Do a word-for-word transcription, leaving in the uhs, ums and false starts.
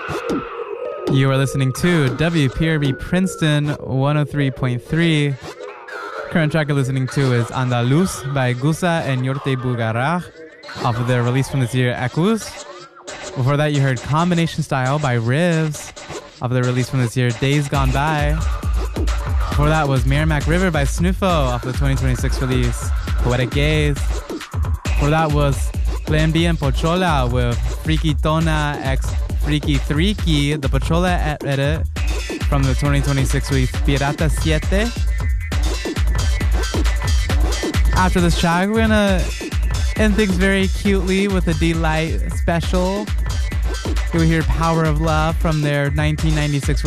You are listening to W P R B Princeton one oh three point three. Current track you're listening to is Andaluz by Gusa and Yorte Bugarach off of their release from this year, Ecus. Before that, you heard Combination Style by Rivs off of their release from this year, Days Gone By. Before that was Merrimack River by Snuffo off the twenty twenty-six release, Poetic Gaze. Before that was Plan B and Pochola with Freaky Tona x Freaky Thriki, the Pochola edit from the twenty twenty-six release Pirata Siete. After this track, we're gonna end things very cutely with a Delight special. Here we hear Power of Love from their nineteen ninety-six